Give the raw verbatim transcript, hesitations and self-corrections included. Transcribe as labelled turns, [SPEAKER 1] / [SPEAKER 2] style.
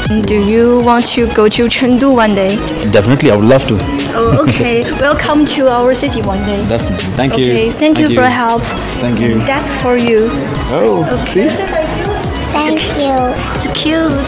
[SPEAKER 1] Do you want to go to Chengdu one day?
[SPEAKER 2] Definitely, I would love to.
[SPEAKER 1] Oh, okay. Welcome to our city one day.
[SPEAKER 2] Definitely. Thank you.
[SPEAKER 1] Okay, thank, you for your help.
[SPEAKER 2] Thank you.
[SPEAKER 1] That's for you.
[SPEAKER 2] Oh,
[SPEAKER 1] Okay.
[SPEAKER 2] see?
[SPEAKER 3] Thank you.
[SPEAKER 1] It's cute.